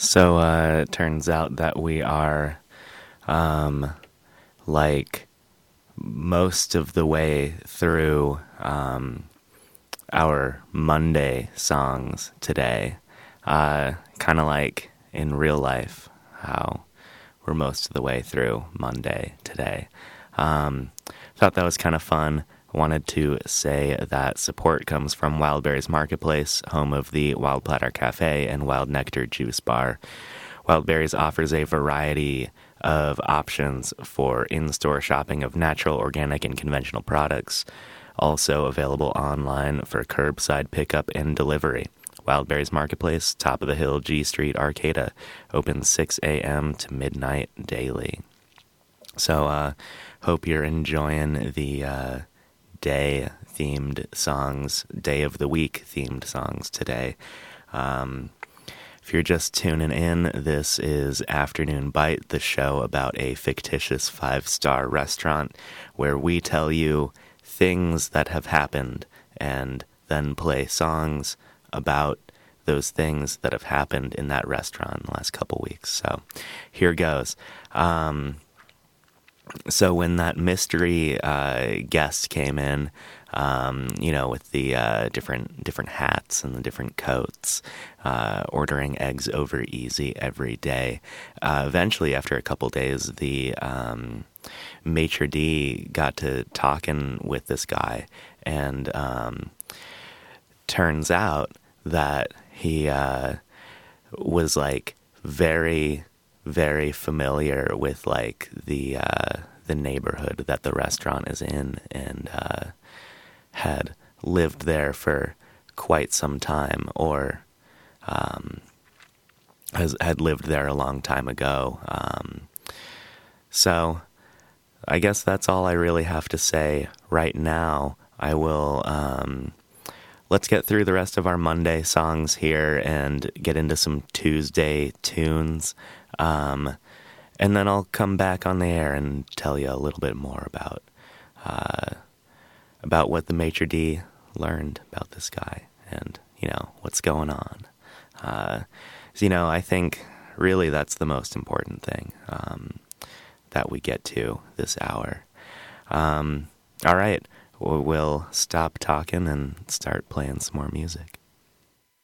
It turns out that we are, like, most of the way through our Monday songs today. Kind of like in real life, how we're most of the way through Monday today. Thought that was kind of fun. Wanted to say that support comes from Wildberries Marketplace, home of the Wild Platter Cafe and Wild Nectar Juice Bar. Wildberries offers a variety of options for in-store shopping of natural, organic, and conventional products. Also available online for curbside pickup and delivery. Wildberries Marketplace, top of the hill, G Street, Arcata, open 6 a.m. to midnight daily. Hope you're enjoying the day-themed songs, day of the week-themed songs today. If you're just tuning in, this is Afternoon Bite, the show about a fictitious 5-star restaurant where we tell you things that have happened and then play songs about those things that have happened in that restaurant in the last couple weeks. So here goes. So when that mystery guest came in, with the different hats and the different coats, ordering eggs over easy every day. Eventually, after a couple days, the maitre d' got to talking with this guy, and turns out that he was like very, very familiar with like the neighborhood that the restaurant is in, and had lived there for quite some time, or had lived there a long time ago. So I guess that's all I really have to say right now. I will let's get through the rest of our Monday songs here and get into some Tuesday tunes. And then I'll come back on the air and tell you a little bit more about what the maitre d' learned about this guy and, what's going on. I think really that's the most important thing that we get to this hour. All right, we'll stop talking and start playing some more music.